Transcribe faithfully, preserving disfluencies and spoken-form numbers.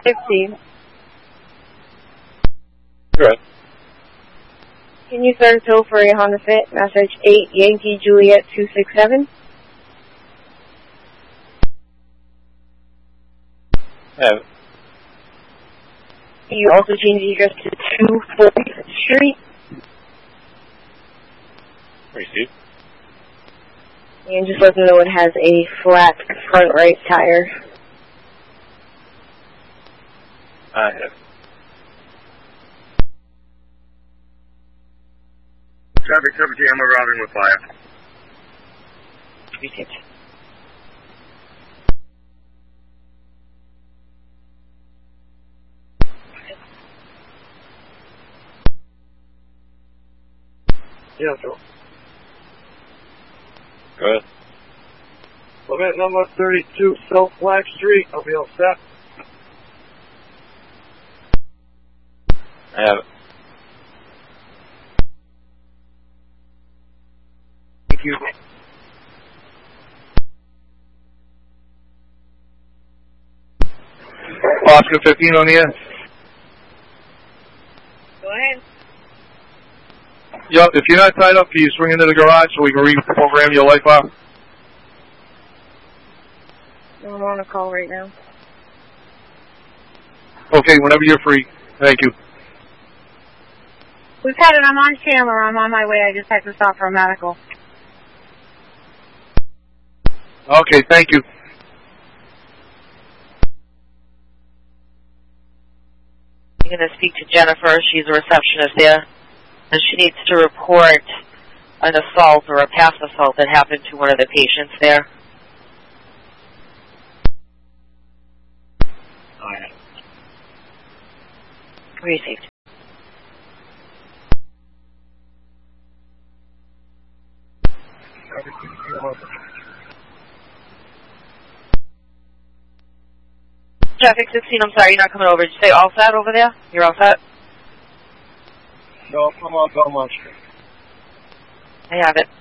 fifteen. Good. Can you start a tow for a Honda Fit, message eight Yankee Juliet two six seven? Have it. You also change the address to two fortieth Street. Received. And just let them know it has a flat front right tire. I have it. Traffic seventeen, I'm arriving with fire. Received. Yeah, sure. Good. Limit number thirty-two, South Flag Street. I'll be all set. I have it. Thank you. Oscar fifteen on the air. Go ahead. Yep, if you're not tied up, can you swing into the garage so we can reprogram your life out? I'm on a call right now. Okay, whenever you're free. Thank you. We've had it. I'm on Chandler. I'm on my way. I just had to stop for a medical. Okay, thank you. I'm going to speak to Jennifer. She's a receptionist there. And she needs to report an assault or a past assault that happened to one of the patients there. All right. Received. Traffic sixteen, I'm sorry, you're not coming over. Did you say all set over there? You're all set? No, I'm on Belmont Street. I have it.